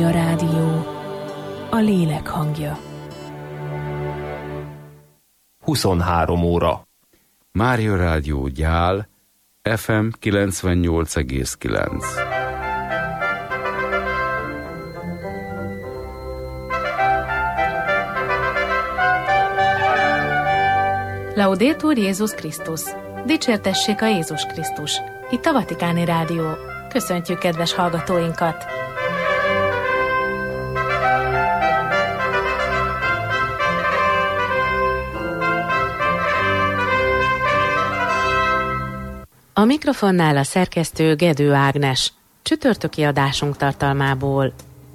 Mária Rádió, a lélek hangja. 23 óra. Mária Rádió Gyál, FM 98,9. Laudetur Jézus Krisztus! Dicsértessék a Jézus Krisztus! Itt a Vatikáni Rádió. Köszöntjük kedves hallgatóinkat! A mikrofonnál a szerkesztő Gedő Ágnes. Csütörtöki adásunk tartalmából.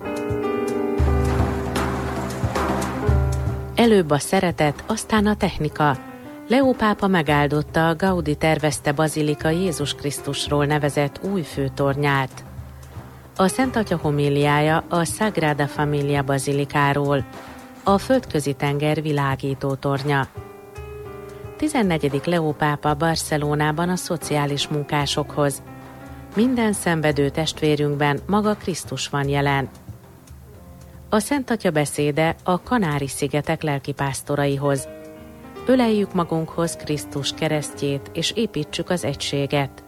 Előbb a szeretet, aztán a technika. Leó pápa megáldotta a Gaudi tervezte bazilika Jézus Krisztusról nevezett új főtornyát. A Szent Atya homíliája a Sagrada Familia bazilikáról, a Földközi tenger világító tornya. 14. Leó pápa Barcelonában a szociális munkásokhoz. Minden szenvedő testvérünkben maga Krisztus van jelen. A Szent Atya beszéde a Kanári-szigetek lelkipásztoraihoz. Öleljük magunkhoz Krisztus keresztjét, és építsük az egységet.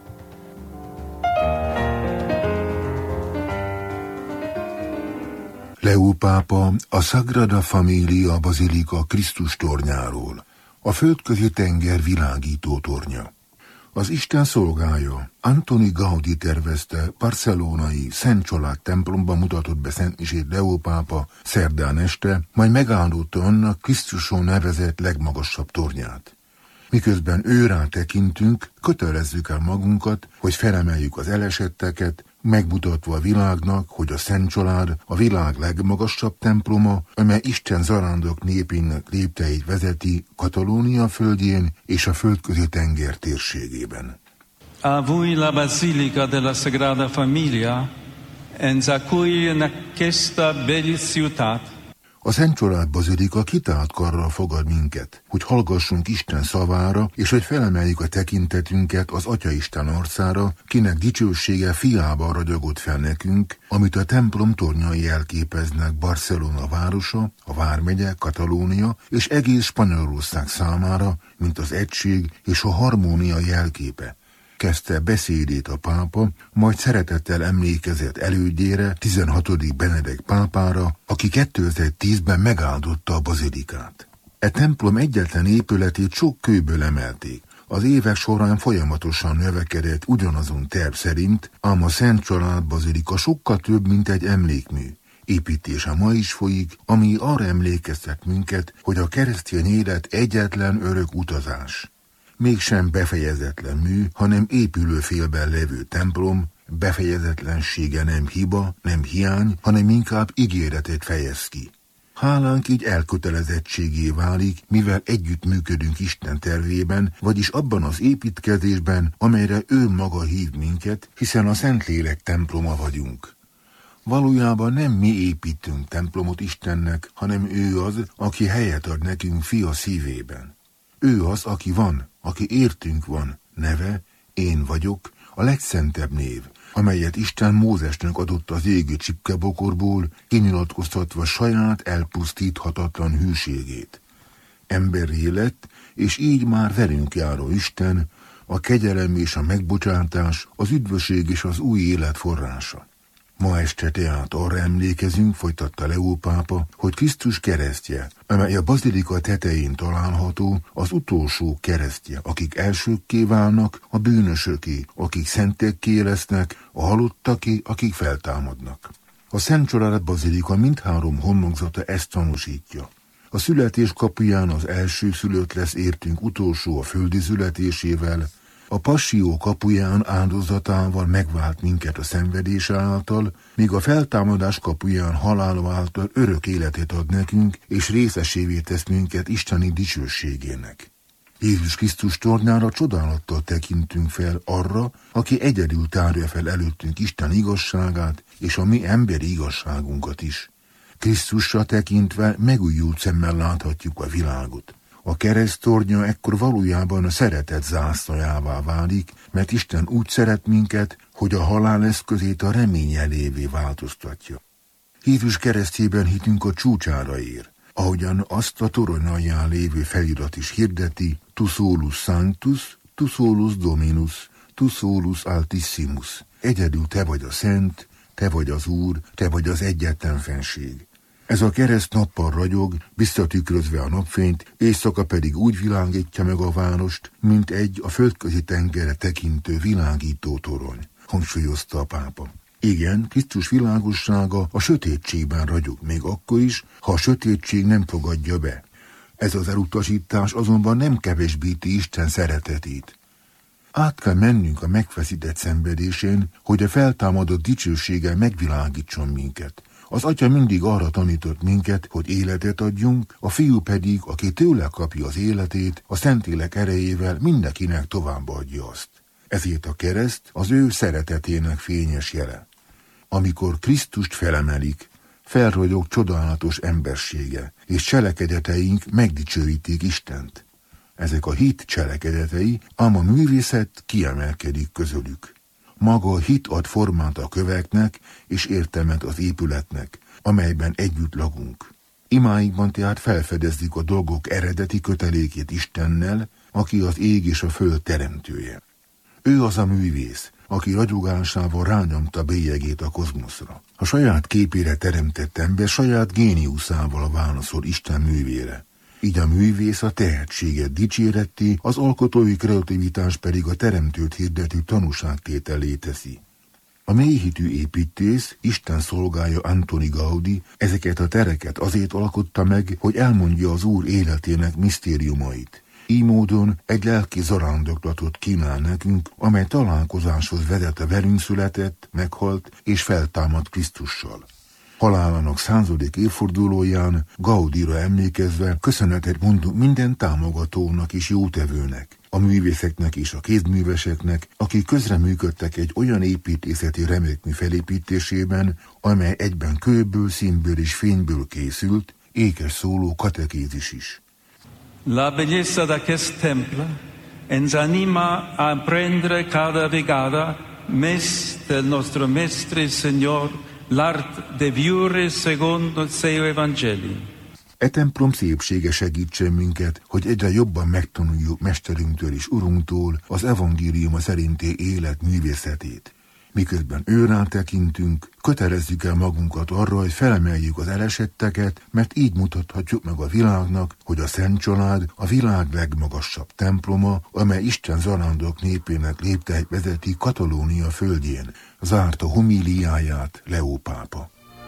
Leó pápa a Sagrada Familia bazilika Krisztus tornyáról, a Földközi tenger világító tornya. Az Isten szolgája Antoni Gaudi tervezte barcelonai Szent Család templomban mutatott be szentmisét Leó pápa szerdán este, majd megáldotta annak Krisztuson nevezett legmagasabb tornyát. Miközben őrá tekintünk, kötelezzük el magunkat, hogy felemeljük az elesetteket, megmutatva a világnak, hogy a Szent Család a világ legmagasabb temploma, amely Isten zarándok népének lépteit vezeti Katalónia földjén és a Földközi tenger térségében. A voi la Basilica della Sagrada Familia, en cui in aquesta bella ciutat. A Szent Család bazilika kitált karral fogad minket, hogy hallgassunk Isten szavára, és hogy felemeljük a tekintetünket az Atyaisten arcára, kinek dicsősége fiában ragyogott fel nekünk, amit a templom tornyai jelképeznek Barcelona városa, a vármegye, Katalónia és egész Spanyolország számára, mint az egység és a harmónia jelképe. Kezdte beszédét a pápa, majd szeretettel emlékezett elődjére, 16. Benedek pápára, aki 2010-ben megáldotta a bazilikát. E templom egyetlen épületét sok kőből emelték. Az évek során folyamatosan növekedett ugyanazon terv szerint, ám a Szent Család bazilika sokkal több, mint egy emlékmű. Építése ma is folyik, ami arra emlékeztet minket, hogy a keresztény élet egyetlen örök utazás. Mégsem befejezetlen mű, hanem épülő félben levő templom, befejezetlensége nem hiba, nem hiány, hanem inkább ígéretet fejez ki. Hálánk így elkötelezettségé válik, mivel együtt működünk Isten tervében, vagyis abban az építkezésben, amelyre ő maga hív minket, hiszen a Szentlélek temploma vagyunk. Valójában nem mi építünk templomot Istennek, hanem ő az, aki helyet ad nekünk fia szívében. Ő az, aki van, aki értünk van, neve, én vagyok, a legszentebb név, amelyet Isten Mózesnek adott az égi csipkebokorból, kinyilatkoztatva saját elpusztíthatatlan hűségét. Emberré lett, és így már velünk járó Isten, a kegyelem és a megbocsátás, az üdvösség és az új élet forrása. Ma este tehát arra emlékezünk, folytatta Leó pápa, hogy Krisztus keresztje, amely a bazilika tetején található, az utolsó keresztje, akik elsőkké válnak, a bűnösöké, akik szentekké lesznek, a halottaké, akik feltámadnak. A Szent Család bazilika mindhárom homlokzata ezt tanúsítja. A születés kapuján az első szülött lesz értünk utolsó a földi születésével, a passzió kapuján áldozatával megvált minket a szenvedése által, míg a feltámadás kapuján halála által örök életet ad nekünk, és részesévé tesz minket isteni dicsőségének. Jézus Krisztus tornyára csodálattal tekintünk fel arra, aki egyedül tárja fel előttünk Isten igazságát, és a mi emberi igazságunkat is. Krisztusra tekintve megújult szemmel láthatjuk a világot. A kereszttornya ekkor valójában a szeretet zászlajává válik, mert Isten úgy szeret minket, hogy a halál eszközét a remény jelévé változtatja. Jézus keresztjében hitünk a csúcsára ér, ahogyan azt a torony alján lévő felirat is hirdeti: Tu solus sanctus, tu solus dominus, tu solus altissimus. Egyedül te vagy a szent, te vagy az Úr, te vagy az egyetlen fenség. Ez a kereszt nappal ragyog, visszatükrözve a napfényt, éjszaka pedig úgy világítja meg a várost, mint egy a földközi tengerre tekintő világító torony, hangsúlyozta a pápa. Igen, Krisztus világossága a sötétségben ragyog, még akkor is, ha a sötétség nem fogadja be. Ez az elutasítás azonban nem kevesbíti Isten szeretetét. Át kell mennünk a megfeszített szenvedésén, hogy a feltámadott dicsőséggel megvilágítson minket. Az Atya mindig arra tanított minket, hogy életet adjunk, a Fiú pedig, aki tőle kapja az életét, a Szentlélek erejével mindenkinek továbbadja azt. Ezért a kereszt az ő szeretetének fényes jele. Amikor Krisztust felemelik, felragyog csodálatos embersége, és cselekedeteink megdicsőítik Istent. Ezek a hit cselekedetei, ám a művészet kiemelkedik közülük. Maga a hit ad formát a köveknek, és értelmet az épületnek, amelyben együtt lakunk. Imáinkban tehát felfedezzük a dolgok eredeti kötelékét Istennel, aki az ég és a föld teremtője. Ő az a művész, aki ragyogásával rányomta bélyegét a kozmoszra. A saját képére teremtett ember saját géniuszával válaszol Isten művére. Így a művész a tehetséget dicséretti, az alkotói kreativitás pedig a teremtőt hirdető tanúságtétellé teszi. A mélyhitű építész, Isten szolgája Antoni Gaudi ezeket a tereket azért alkotta meg, hogy elmondja az Úr életének misztériumait. Így módon egy lelki zarándoklatot kínál nekünk, amely találkozáshoz vezet a velünk született, meghalt és feltámadt Krisztussal. Halálának 100. évfordulóján Gaudira emlékezve köszönetet mondunk minden támogatónak és jótevőnek, a művészeknek és a kézműveseknek, akik közreműködtek egy olyan építészeti remekmű felépítésében, amely egyben kőből, színből és fényből készült, ékes szóló katekézis is. La bellezza d'aquest temple ens anima a apprendere cada vegada més del nostro Mestre Señor l'art de vivere secondo il seu Evangeli. E templom szépsége segítsen minket, hogy egyre jobban megtanuljuk Mesterünktől és Urunktól az evangéliuma szerinti élet művészetét. Miközben őrán tekintünk, kötelezzük el magunkat arra, hogy felemeljük az elesetteket, mert így mutathatjuk meg a világnak, hogy a Szent Család a világ legmagasabb temploma, amely Isten zarándok népének lépteit vezeti Katalónia földjén, zárta homíliáját Leó pápa.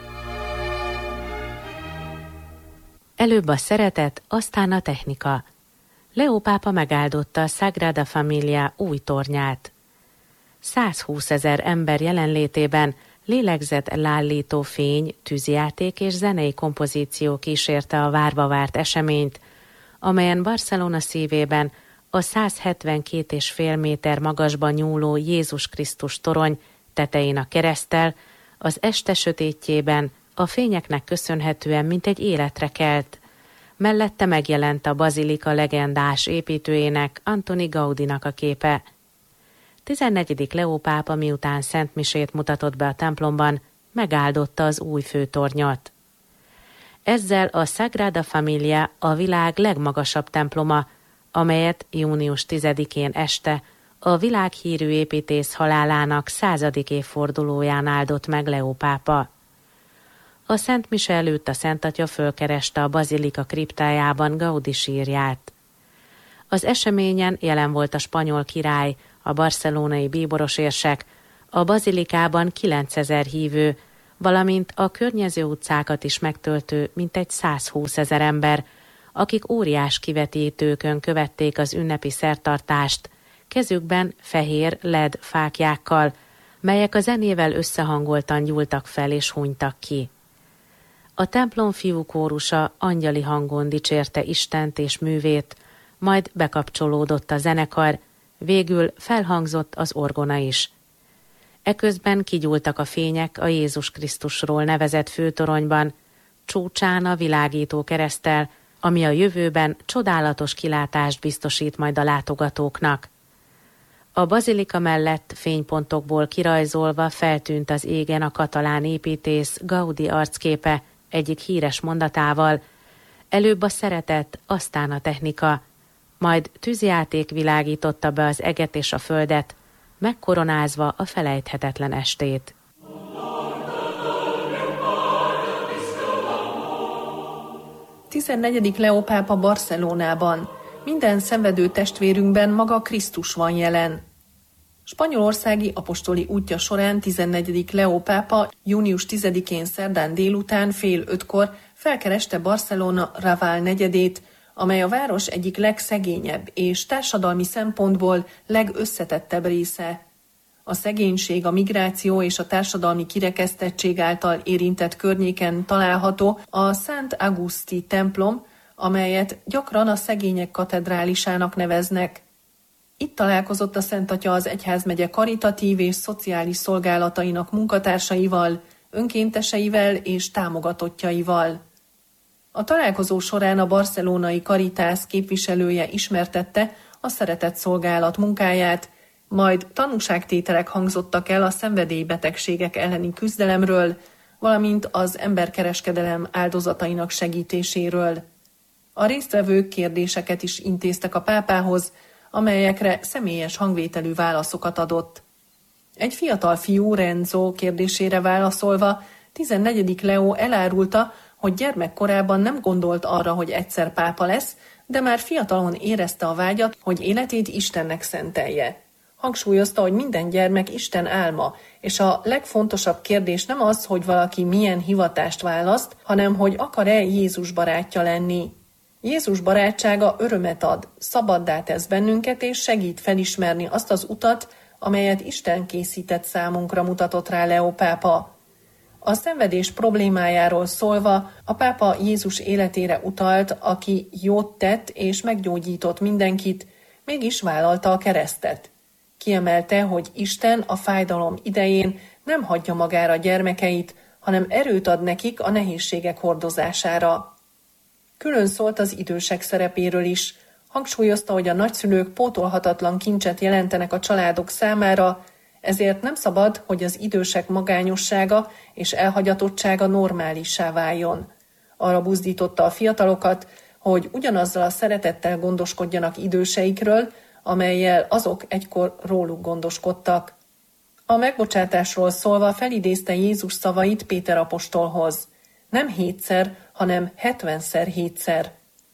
Előbb a szeretet, aztán a technika. Leó pápa megáldotta a Sagrada Familia új tornyát. 120 000 ember jelenlétében lélegzetlállító fény, tűzjáték és zenei kompozíció kísérte a várva várt eseményt, amelyen Barcelona szívében a 172,5 méter magasban nyúló Jézus Krisztus torony tetején a kereszttel, az este sötétjében a fényeknek köszönhetően mintegy életre kelt. Mellette megjelent a bazilika legendás építőjének, Antoni Gaudinak a képe. 14. Leó pápa miután szentmisét mutatott be a templomban, megáldotta az új főtornyot. Ezzel a Sagrada Familia a világ legmagasabb temploma, amelyet június 10-én este a világhírű építész halálának 100. évfordulóján áldott meg Leó pápa. A szentmise előtt a Szentatya fölkereste a bazilika kriptájában Gaudi sírját. Az eseményen jelen volt a spanyol király, a barcelonai bíborosérsek, a bazilikában 9000 hívő, valamint a környező utcákat is megtöltő mintegy 120 000 ember, akik óriás kivetítőkön követték az ünnepi szertartást, kezükben fehér LED fáklyákkal, melyek a zenével összehangoltan gyúltak fel és hunytak ki. A templom fiúkórusa angyali hangon dicsérte Istent és művét, majd bekapcsolódott a zenekar, végül felhangzott az orgona is. Eközben kigyúltak a fények a Jézus Krisztusról nevezett főtoronyban, csúcsán a világító kereszttel, ami a jövőben csodálatos kilátást biztosít majd a látogatóknak. A bazilika mellett fénypontokból kirajzolva feltűnt az égen a katalán építész Gaudí arcképe egyik híres mondatával: előbb a szeretet, aztán a technika, majd tűzjáték világította be az eget és a földet, megkoronázva a felejthetetlen estét. A 14. Leó pápa Barcelonában. Minden szenvedő testvérünkben maga Krisztus van jelen. Spanyolországi apostoli útja során 14. Leó pápa június 10-én szerdán délután 4:30 felkereste Barcelona Raval negyedét, amely a város egyik legszegényebb és társadalmi szempontból legösszetettebb része. A szegénység, a migráció és a társadalmi kirekesztettség által érintett környéken található a Szent Augusti templom, amelyet gyakran a szegények katedrálisának neveznek. Itt találkozott a Szent Atya az egyházmegye karitatív és szociális szolgálatainak munkatársaival, önkénteseivel és támogatottjaival. A találkozó során a barcelonai Caritas képviselője ismertette a szeretett szolgálat munkáját, majd tanúságtételek hangzottak el a szenvedélybetegségek elleni küzdelemről, valamint az emberkereskedelem áldozatainak segítéséről. A résztvevők kérdéseket is intéztek a pápához, amelyekre személyes hangvételű válaszokat adott. Egy fiatal fiú, Renzo kérdésére válaszolva 14. Leó elárulta, hogy gyermekkorában nem gondolt arra, hogy egyszer pápa lesz, de már fiatalon érezte a vágyat, hogy életét Istennek szentelje. Hangsúlyozta, hogy minden gyermek Isten álma, és a legfontosabb kérdés nem az, hogy valaki milyen hivatást választ, hanem hogy akar-e Jézus barátja lenni. Jézus barátsága örömet ad, szabaddá tesz bennünket, és segít felismerni azt az utat, amelyet Isten készített számunkra, mutatott rá Leó pápa. A szenvedés problémájáról szólva a pápa Jézus életére utalt, aki jót tett és meggyógyított mindenkit, mégis vállalta a keresztet. Kiemelte, hogy Isten a fájdalom idején nem hagyja magára gyermekeit, hanem erőt ad nekik a nehézségek hordozására. Külön szólt az idősek szerepéről is. Hangsúlyozta, hogy a nagyszülők pótolhatatlan kincset jelentenek a családok számára, ezért nem szabad, hogy az idősek magányossága és elhagyatottsága normálissá váljon. Arra buzdította a fiatalokat, hogy ugyanazzal a szeretettel gondoskodjanak időseikről, amellyel azok egykor róluk gondoskodtak. A megbocsátásról szólva felidézte Jézus szavait Péter apostolhoz. Nem 7-szer, hanem 70-szer 7-szer.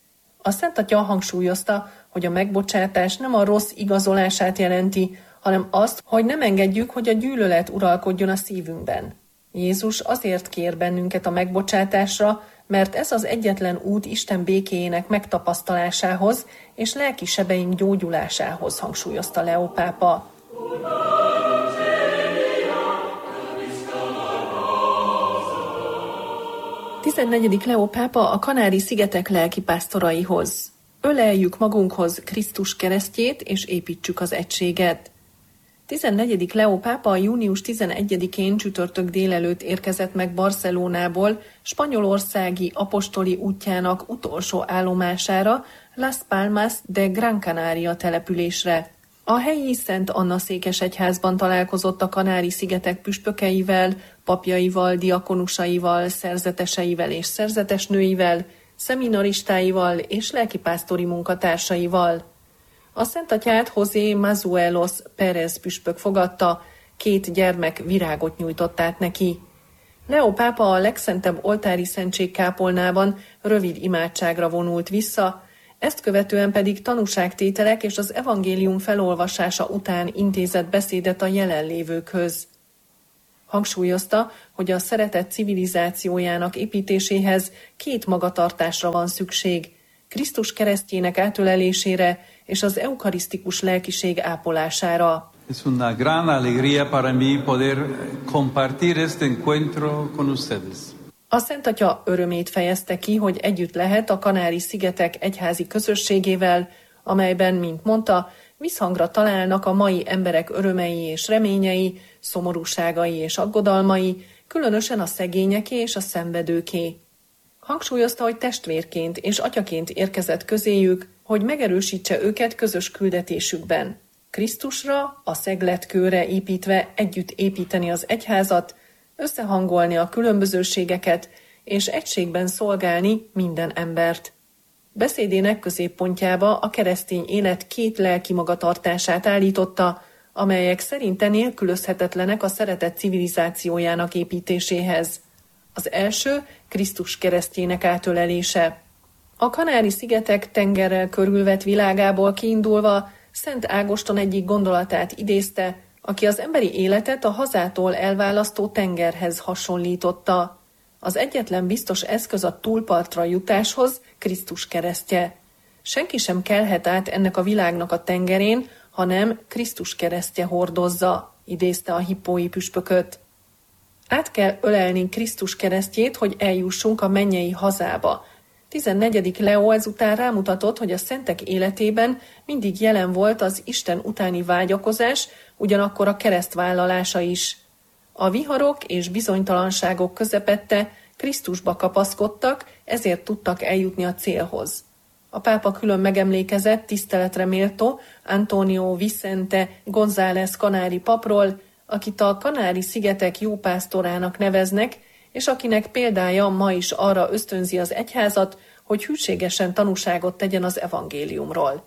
A Szent Atya hangsúlyozta, hogy a megbocsátás nem a rossz igazolását jelenti, hanem azt, hogy nem engedjük, hogy a gyűlölet uralkodjon a szívünkben. Jézus azért kér bennünket a megbocsátásra, mert ez az egyetlen út Isten békéjének megtapasztalásához és lelki sebeink gyógyulásához, hangsúlyozta Leó pápa. A 14. Leó pápa a Kanári-szigetek lelkipásztoraihoz. Öleljük magunkhoz Krisztus keresztjét, és építsük az egységet. 14. Leó pápa június 11-én csütörtök délelőtt érkezett meg Barcelonából spanyolországi apostoli útjának utolsó állomására, Las Palmas de Gran Canaria településre. A helyi Szent Anna székesegyházban találkozott a Kanári-szigetek püspökeivel, papjaival, diakonusaival, szerzeteseivel és szerzetesnőivel, szeminaristáival és lelkipásztori munkatársaival. A Szent Atyát José Mazuelos Pérez püspök fogadta, 2 gyermek virágot nyújtott át neki. Leó pápa a legszentebb oltári szentség kápolnában rövid imádságra vonult vissza, ezt követően pedig tanúságtételek és az evangélium felolvasása után intézett beszédet a jelenlévőkhöz. Hangsúlyozta, hogy a szeretet civilizációjának építéséhez 2 magatartásra van szükség, Krisztus keresztjének átölelésére és az eukarisztikus lelkiség ápolására. Es una gran alegría para mí poder compartir este encuentro con ustedes. A Szent Atya örömét fejezte ki, hogy együtt lehet a Kanári-szigetek egyházi közösségével, amelyben, mint mondta, visszhangra találnak a mai emberek örömei és reményei, szomorúságai és aggodalmai, különösen a szegényeké és a szenvedőké. Hangsúlyozta, hogy testvérként és atyaként érkezett közéjük, hogy megerősítse őket közös küldetésükben. Krisztusra, a szegletkőre építve együtt építeni az egyházat, összehangolni a különbözőségeket, és egységben szolgálni minden embert. Beszédének középpontjába a keresztény élet 2 lelki magatartását állította, amelyek szerinte nélkülözhetetlenek a szeretet civilizációjának építéséhez. Az első Krisztus keresztjének átölelése. A Kanári-szigetek tengerrel körülvett világából kiindulva Szent Ágoston egyik gondolatát idézte, aki az emberi életet a hazától elválasztó tengerhez hasonlította. Az egyetlen biztos eszköz a túlpartra jutáshoz Krisztus keresztje. Senki sem kelhet át ennek a világnak a tengerén, hanem Krisztus keresztje hordozza, idézte a hippói püspököt. Át kell ölelni Krisztus keresztjét, hogy eljussunk a mennyei hazába. 14. Leó ezután rámutatott, hogy a szentek életében mindig jelen volt az Isten utáni vágyakozás, ugyanakkor a keresztvállalása is. A viharok és bizonytalanságok közepette Krisztusba kapaszkodtak, ezért tudtak eljutni a célhoz. A pápa külön megemlékezett tiszteletre méltó Antonio Vicente González kanári papról, akit a Kanári-szigetek jópásztorának neveznek, és akinek példája ma is arra ösztönzi az egyházat, hogy hűségesen tanúságot tegyen az evangéliumról.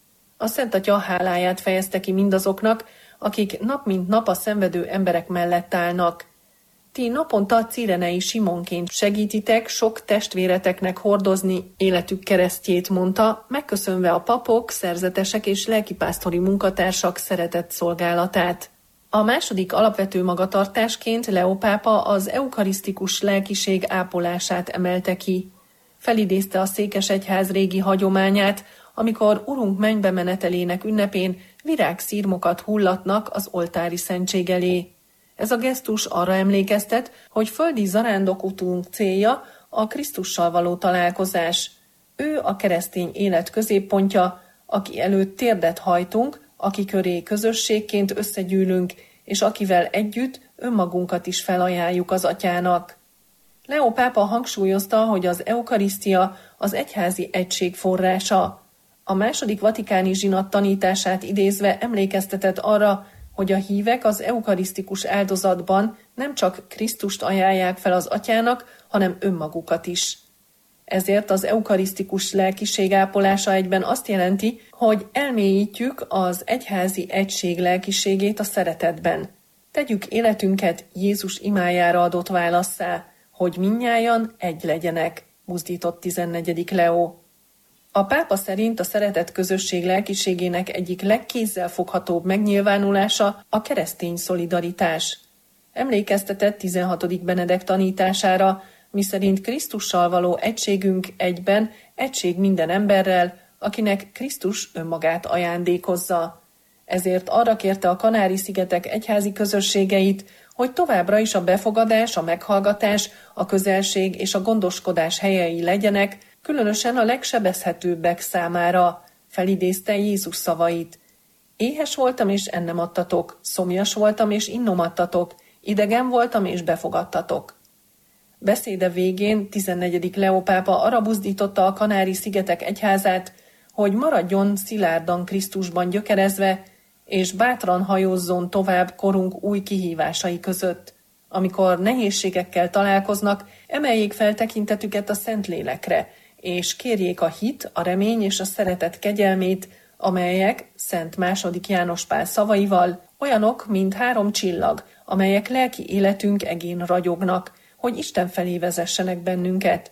A Szent Atya háláját fejezte ki mindazoknak, akik nap mint nap a szenvedő emberek mellett állnak. Ti naponta Cirenei Simonként segítitek sok testvéreteknek hordozni életük keresztjét, mondta, megköszönve a papok, szerzetesek és lelkipásztori munkatársak szeretett szolgálatát. A második alapvető magatartásként Leó pápa az eukarisztikus lelkiség ápolását emelte ki. Felidézte a székesegyház régi hagyományát, amikor Urunk mennybe menetelének ünnepén virágszirmokat hullatnak az oltári szentség elé. Ez a gesztus arra emlékeztet, hogy földi zarándokutunk célja a Krisztussal való találkozás. Ő a keresztény élet középpontja, aki előtt térdet hajtunk, aki köré közösségként összegyűlünk, és akivel együtt önmagunkat is felajánljuk az Atyának. Leó pápa hangsúlyozta, hogy az eukarisztia az egyházi egység forrása. A második vatikáni zsinat tanítását idézve emlékeztetett arra, hogy a hívek az eukarisztikus áldozatban nem csak Krisztust ajánlják fel az Atyának, hanem önmagukat is. Ezért az eukarisztikus lelkiség ápolása egyben azt jelenti, hogy elmélyítjük az egyházi egység lelkiségét a szeretetben. Tegyük életünket Jézus imájára adott válasszá, hogy mindnyájan egy legyenek, buzdított 14. Leó. A pápa szerint a szeretet közösség lelkiségének egyik legkézzelfoghatóbb megnyilvánulása a keresztény szolidaritás. Emlékeztetett 16. Benedek tanítására, miszerint Krisztussal való egységünk egyben egység minden emberrel, akinek Krisztus önmagát ajándékozza. Ezért arra kérte a Kanári-szigetek egyházi közösségeit, hogy továbbra is a befogadás, a meghallgatás, a közelség és a gondoskodás helyei legyenek, különösen a legsebezhetőbbek számára, felidézte Jézus szavait. Éhes voltam, és ennem adtatok, szomjas voltam, és innom adtatok, idegen voltam, és befogadtatok. Beszéde végén 14. Leó pápa arra buzdította a Kanári-szigetek egyházát, hogy maradjon szilárdan Krisztusban gyökerezve, és bátran hajózzon tovább korunk új kihívásai között. Amikor nehézségekkel találkoznak, emeljék fel tekintetüket a Szentlélekre, és kérjék a hit, a remény és a szeretet kegyelmét, amelyek, Szent II. János Pál szavaival, olyanok, mint 3 csillag, amelyek lelki életünk egén ragyognak, hogy Isten felé vezessenek bennünket.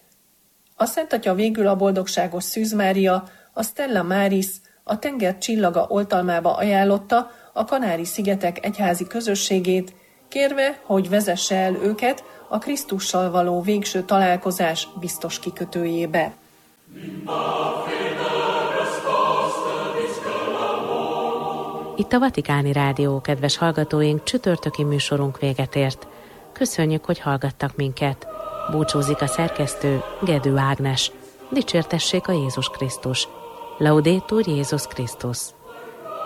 A Szent Atya végül a boldogságos Szűz Mária, a Stella Maris, a tenger csillaga oltalmába ajánlotta a Kanári-szigetek egyházi közösségét, kérve, hogy vezesse el őket a Krisztussal való végső találkozás biztos kikötőjébe. Itt a Vatikáni Rádió, kedves hallgatóink, csütörtöki műsorunk véget ért. Köszönjük, hogy hallgattak minket. Búcsúzik a szerkesztő, Gedő Ágnes. Dicsértessék a Jézus Krisztus. Laudetur Jézus Krisztus.